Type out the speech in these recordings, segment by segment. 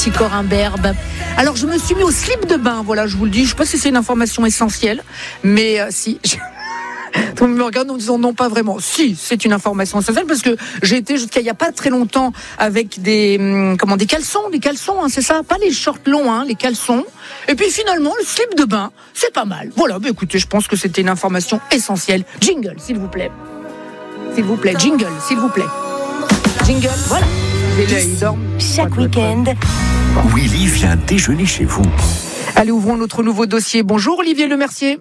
petit corps imberbe. Alors je me suis mis au slip de bain, voilà, je vous le dis. Je ne sais pas si c'est une information essentielle, mais si... Tout le monde me regarde en me disant non, pas vraiment. Si, c'est une information essentielle parce que j'ai été jusqu'à il n'y a pas très longtemps avec des caleçons, hein, c'est ça, pas les shorts longs, hein, les caleçons. Et puis finalement, le slip de bain, c'est pas mal. Voilà, bah écoutez, je pense que c'était une information essentielle. Jingle, s'il vous plaît. S'il vous plaît, jingle, s'il vous plaît. Jingle, voilà. Il dort. Chaque week-end, Willy vient déjeuner chez vous. Allez, ouvrons notre nouveau dossier. Bonjour Olivier Lemercier.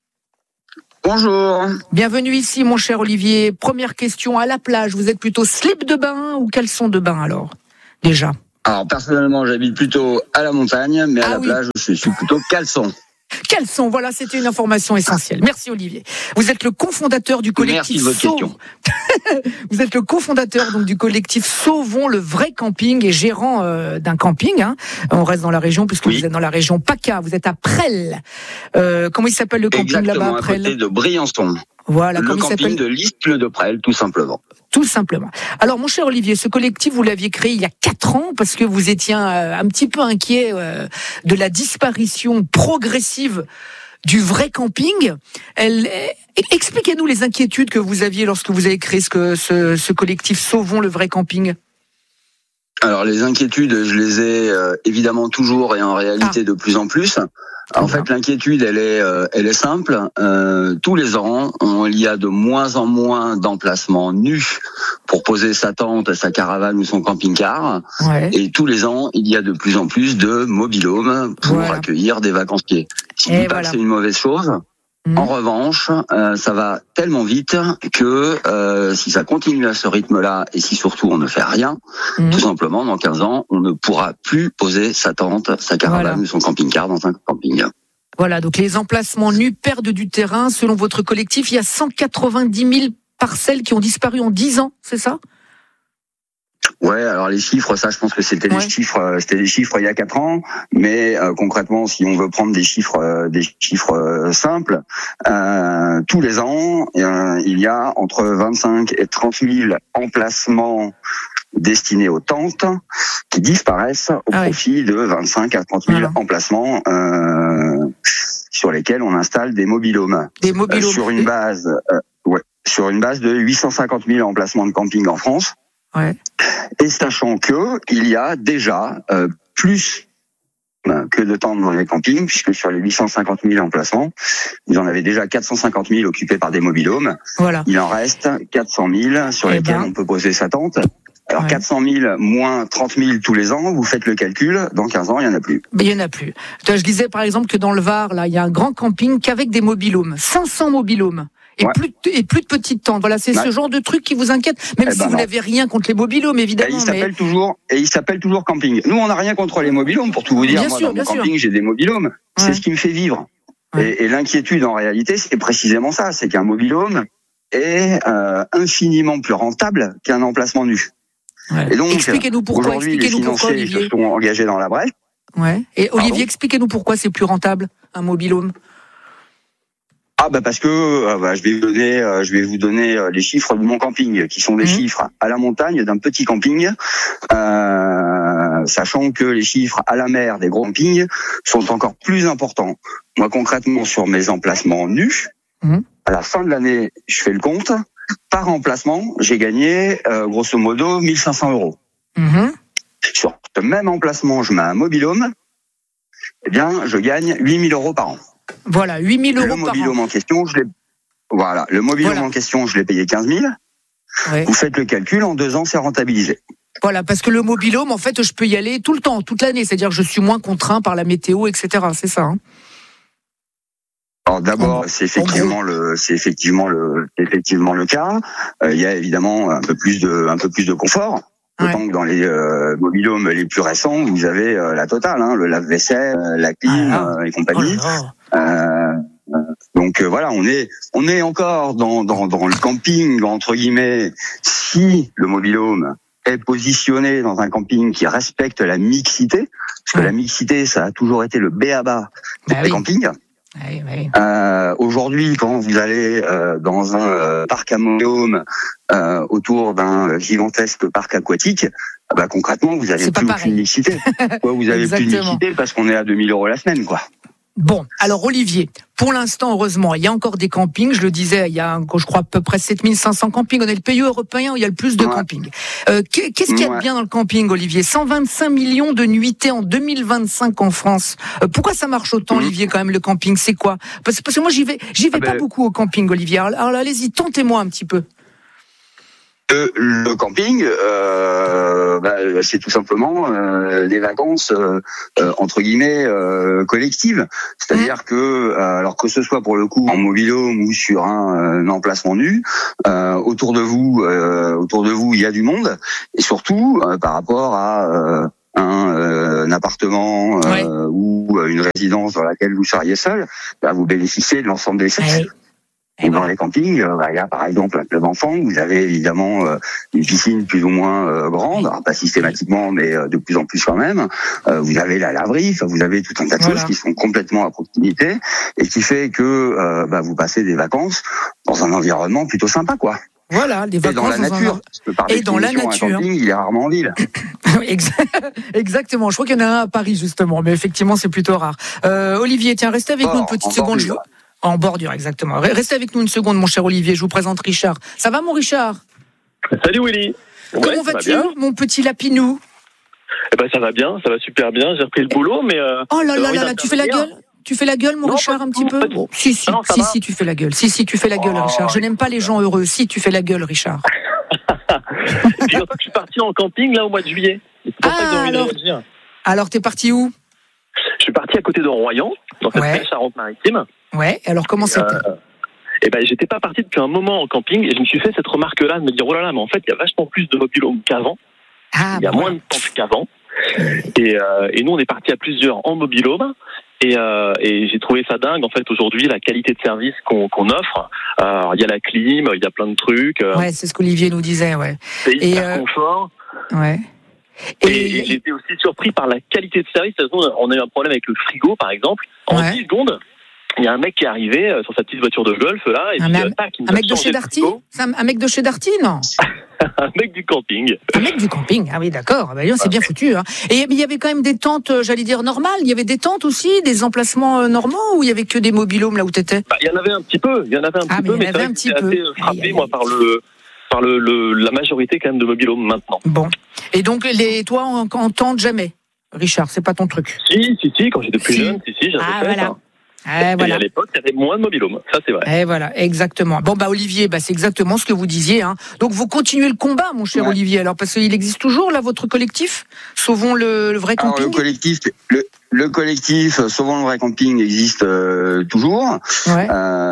Bonjour. Bienvenue ici, mon cher Olivier. Première question, à la plage, vous êtes plutôt slip de bain ou caleçon de bain alors? Déjà. Alors personnellement, j'habite plutôt à la montagne, mais à la plage, je suis plutôt caleçon. Caleçon, voilà, c'était une information essentielle. Merci Olivier. Vous êtes le cofondateur du collectif. Merci de votre question. Vous êtes le cofondateur donc du collectif Sauvons le vrai camping et gérant d'un camping. Hein. On reste dans la région puisque vous êtes dans la région PACA. Vous êtes à Presles. Comment il s'appelle le camping là-bas à Presles? À côté de Briançon. Voilà, le camping de l'Isle de Presles, tout simplement. Tout simplement. Alors, mon cher Olivier, ce collectif, vous l'aviez créé il y a 4 ans parce que vous étiez un petit peu inquiet de la disparition progressive du vrai camping. Expliquez-nous les inquiétudes que vous aviez lorsque vous avez créé ce collectif Sauvons le vrai camping. Alors, les inquiétudes, je les ai évidemment toujours et en réalité de plus en plus. En fait, l'inquiétude, elle est simple. Tous les ans, il y a de moins en moins d'emplacements nus pour poser sa tente, sa caravane ou son camping-car. Ouais. Et tous les ans, il y a de plus en plus de mobil-homes pour accueillir des vacanciers. Si je dis pas que c'est une mauvaise chose. En revanche, ça va tellement vite que si ça continue à ce rythme-là et si surtout on ne fait rien, tout simplement, dans 15 ans, on ne pourra plus poser sa tente, sa caravane ou son camping-car dans un camping. Voilà, donc les emplacements nus perdent du terrain. Selon votre collectif, il y a 190 000 parcelles qui ont disparu en 10 ans, c'est ça ? Ouais, alors les chiffres, ça, je pense que c'était des chiffres il y a 4 ans, mais concrètement, si on veut prendre des chiffres simples, tous les ans, il y a entre 25 et 30 000 emplacements destinés aux tentes qui disparaissent au profit de 25 à 30 000 emplacements sur lesquels on installe des mobil-homes. Sur une base de 850 000 emplacements de camping en France. Ouais. Et sachant que il y a déjà plus que de tentes dans les campings, puisque sur les 850 000 emplacements, ils en avaient déjà 450 000 occupés par des mobil-homes. Voilà. Il en reste 400 000 sur lesquels on peut poser sa tente. Alors 400 000 moins 30 000 tous les ans, vous faites le calcul, dans 15 ans, il n'y en a plus. Mais il n'y en a plus. Je disais par exemple que dans le Var, là, il y a un grand camping qu'avec des mobil-homes, 500 mobil-homes. Plus de petites tentes. Voilà, c'est ce genre de truc qui vous inquiète, même si vous n'avez rien contre les mobil-homes, évidemment. Il s'appelle toujours camping. Nous, on n'a rien contre les mobil-homes, pour tout vous dire. Moi, dans mon camping, j'ai des mobil-homes. C'est ce qui me fait vivre. Et l'inquiétude, en réalité, c'est précisément ça. C'est qu'un mobil-home est infiniment plus rentable qu'un emplacement nu. Ouais. Et donc, expliquez-nous pourquoi. Aujourd'hui, les financiers se sont engagés dans la brèche. Ouais. Et Olivier, expliquez-nous pourquoi c'est plus rentable, un mobil-home. Parce que je vais vous donner les chiffres de mon camping, qui sont des chiffres à la montagne d'un petit camping, sachant que les chiffres à la mer des gros campings sont encore plus importants. Moi, concrètement, sur mes emplacements nus, à la fin de l'année, je fais le compte. Par emplacement, j'ai gagné grosso modo 1 500 €. Sur ce même emplacement, je mets un mobil-home, eh bien, je gagne 8 000 € par an. Voilà, 8 000 € par an. Le mobil-home en question, je l'ai payé 15 000. Ouais. Vous faites le calcul, en 2 ans, c'est rentabilisé. Voilà, parce que le mobil-home, en fait, je peux y aller tout le temps, toute l'année. C'est-à-dire que je suis moins contraint par la météo, etc. C'est ça, hein. Alors d'abord, c'est effectivement le cas. Il y a évidemment un peu plus de confort. Autant que dans les mobil-homes les plus récents, vous avez la totale, hein, le lave-vaisselle, la clim et compagnie. Donc voilà, on est encore dans le camping entre guillemets. Si le mobil-home est positionné dans un camping qui respecte la mixité, parce que la mixité, ça a toujours été le b.a.-ba des campings. Oui. Aujourd'hui, quand vous allez dans un parc à mobilhome autour d'un gigantesque parc aquatique, concrètement, vous avez plus aucune mixité. Vous avez plus de mixité parce qu'on est à 2 000 € la semaine, quoi. Bon, alors Olivier, pour l'instant, heureusement, il y a encore des campings. Je le disais, il y a, je crois, à peu près 7 500 campings. On est le pays européen où il y a le plus de campings. Qu'est-ce qu'il y a de bien dans le camping, Olivier ? 125 millions de nuitées en 2025 en France. Pourquoi ça marche autant, Olivier, quand même, le camping ? C'est quoi ? Parce que moi, j'y vais pas beaucoup au camping, Olivier. Alors allez-y, tentez-moi un petit peu. Le camping, c'est tout simplement des vacances entre guillemets collectives. C'est-à-dire que, alors que ce soit pour le coup en mobilhome ou sur un emplacement nu, autour de vous, il y a du monde, et surtout par rapport à un appartement ou une résidence dans laquelle vous seriez seul, vous bénéficiez de l'ensemble des services. Et dans les campings, il y a par exemple un club enfant, vous avez évidemment une piscine plus ou moins grande, alors pas systématiquement, mais de plus en plus quand même. Vous avez la laverie, vous avez tout un tas de choses qui sont complètement à proximité et qui fait que vous passez des vacances dans un environnement plutôt sympa, quoi. Voilà, des vacances dans la nature. Et dans la nature. Un camping, il est rarement en ville. Exactement. Je crois qu'il y en a un à Paris justement, mais effectivement c'est plutôt rare. Olivier, tiens, restez avec nous une petite seconde. En bordure, exactement. Restez avec nous une seconde, mon cher Olivier. Je vous présente Richard. Ça va, mon Richard ? Salut Willy. Comment vas-tu, mon petit lapinou ? Ça va bien, ça va super bien. J'ai repris le boulot, mais. Oh là, tu fais la gueule ? Tu fais la gueule, mon Richard, un petit peu ? Si, tu fais la gueule. Si, tu fais la gueule, Richard. Je n'aime pas les gens heureux. Si, tu fais la gueule, Richard. Je suis parti en camping, là, au mois de juillet. Alors, t'es parti où ? Je suis parti à côté de Royan, dans cette belle Charente-Maritime. Ouais, alors comment c'était ? J'étais pas parti depuis un moment en camping et je me suis fait cette remarque-là de me dire oh là là, mais en fait il y a vachement plus de mobilhome qu'avant. Il y a moins de tentes qu'avant. Et nous on est parti à plusieurs en mobilhome et j'ai trouvé ça dingue en fait aujourd'hui la qualité de service qu'on offre. Alors, il y a la clim, il y a plein de trucs. Ouais, c'est ce qu'Olivier nous disait, ouais. C'est hyper confort. Ouais. Et j'ai été aussi surpris par la qualité de service. On a eu un problème avec le frigo, par exemple. En 10 secondes, il y a un mec qui est arrivé sur sa petite voiture de golf, là. Et un mec de chez Darty ? Un mec de chez Darty, non ? Un mec du camping. Un mec du camping, ah oui, d'accord. C'est bien foutu. Hein. Et il y avait quand même des tentes, j'allais dire, normales. Il y avait des tentes aussi, des emplacements normaux, ou il y avait que des mobilhomes là où t'étais ? Il y en avait un petit peu. Mais c'est vrai que j'étais assez frappé, moi, par la majorité quand même de mobilhome maintenant. Bon. Et donc, toi, en tente jamais, Richard, c'est pas ton truc ? Si, quand j'étais plus jeune, j'avais fait ça. Et à l'époque, il y avait moins de mobilhome, ça c'est vrai. Et voilà, exactement. Bon, Olivier, c'est exactement ce que vous disiez. Hein. Donc, vous continuez le combat, mon cher Olivier, alors, parce qu'il existe toujours, là, votre collectif Sauvons le vrai camping. Alors, le collectif Sauvons le vrai camping existe toujours. Ouais.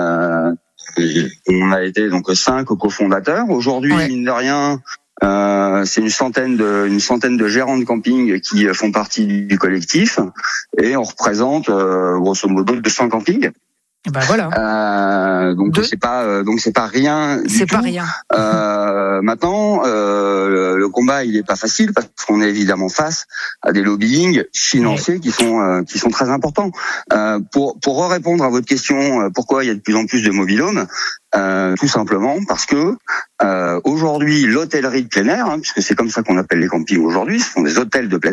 On a été donc 5 cofondateurs. Aujourd'hui, mine de rien, c'est une centaine de gérants de camping qui font partie du collectif et on représente grosso modo 200 campings. Voilà. Donc c'est pas rien du tout. C'est pas rien. Maintenant, le combat il est pas facile parce qu'on est évidemment face à des lobbying financiers qui sont très importants. Pour répondre à votre question, pourquoi il y a de plus en plus de mobilhomes, tout simplement parce que aujourd'hui l'hôtellerie de plein air, puisque c'est comme ça qu'on appelle les campings aujourd'hui, ce sont des hôtels de plein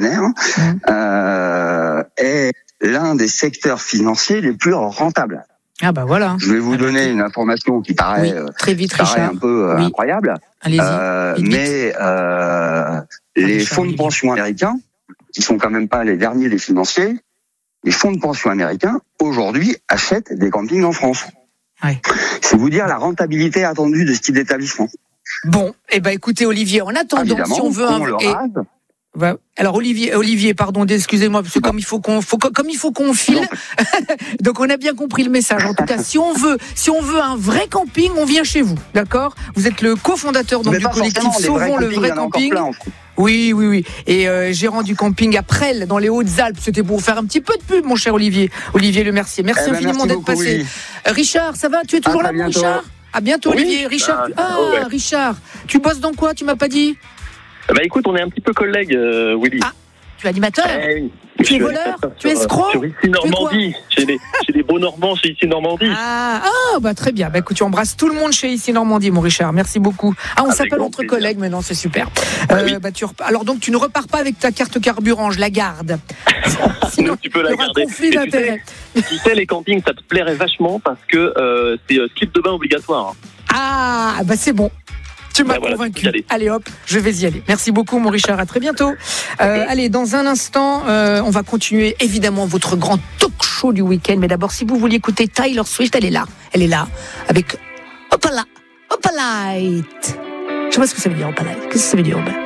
air, est l'un des secteurs financiers les plus rentables. Voilà. Je vais vous donner une information qui paraît très vite, un peu incroyable. Allez-y. Mais les fonds de pension américains, qui sont quand même pas les derniers des financiers, les fonds de pension américains aujourd'hui achètent des campings en France. C'est vous dire la rentabilité attendue de ce type d'établissement. Bon, écoutez Olivier, en attendant, si on veut alors Olivier, pardon, excusez-moi, parce que comme il faut qu'on file, donc on a bien compris le message. En tout cas, si on veut un vrai camping, on vient chez vous, d'accord ? Vous êtes le cofondateur donc du collectif Sauvons le vrai camping. Oui. Et gérant du camping à Presles, dans les Hautes-Alpes. C'était pour vous faire un petit peu de pub, mon cher Olivier. Olivier Le Mercier. Merci infiniment d'être passé. Richard, ça va ? Tu es toujours là, mon Richard ? À bientôt, Olivier. Richard, Richard, tu bosses dans quoi ? Tu m'as pas dit ? Écoute, on est un petit peu collègues, Willy. Tu es animateur ? Tu es voleur? Tu es escroc? Sur Ici Normandie, chez les beaux Normands chez Ici Normandie. Bah très bien. Bah écoute, tu embrasses tout le monde chez Ici Normandie, mon Richard. Merci beaucoup. On s'appelle entre collègues maintenant, c'est super. Oui. Alors donc tu ne repars pas avec ta carte carburant, je la garde. Sinon tu peux la garder. Il y aura un conflit d'intérêts. Tu sais, les campings, ça te plairait vachement parce que c'est slip de bain obligatoire. C'est bon. Tu m'as convaincu. Allez hop, je vais y aller. Merci beaucoup mon Richard, à très bientôt. Allez, dans un instant, on va continuer évidemment votre grand talk show du week-end. Mais d'abord, si vous vouliez écouter Taylor Swift, elle est là, avec Opalite. Je sais pas ce que ça veut dire Opalite. Qu'est-ce que ça veut dire?